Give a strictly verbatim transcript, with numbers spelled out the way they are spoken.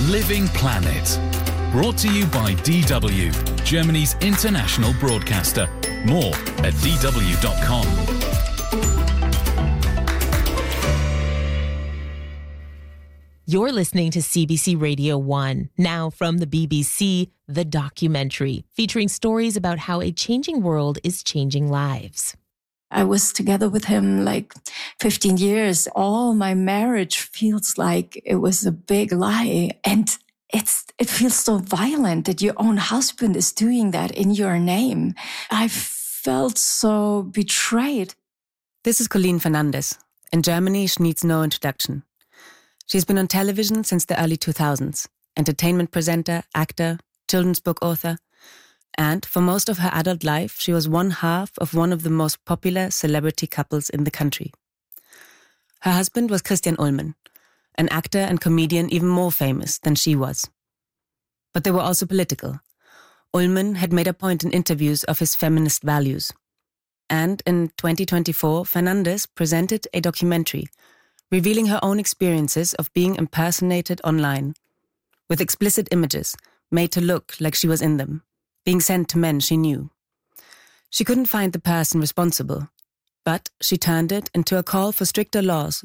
Living Planet. Brought to you by D W, Germany's international broadcaster. More at d w dot com. You're listening to C B C Radio one. Now from the B B C, The Documentary, featuring stories about how a changing world is changing lives. I was together with him like fifteen years. All my marriage feels like it was a big lie. And it's it feels so violent that your own husband is doing that in your name. I felt so betrayed. This is Colleen Fernandez. In Germany, she needs no introduction. She's been on television since the early two thousands, entertainment presenter, actor, children's book author. And for most of her adult life, she was one half of one of the most popular celebrity couples in the country. Her husband was Christian Ulmen, an actor and comedian even more famous than she was. But they were also political. Ulmen had made a point in interviews of his feminist values. And in twenty twenty-four, Fernandez presented a documentary revealing her own experiences of being impersonated online, with explicit images made to look like she was in them, being sent to men she knew. She couldn't find the person responsible, but she turned it into a call for stricter laws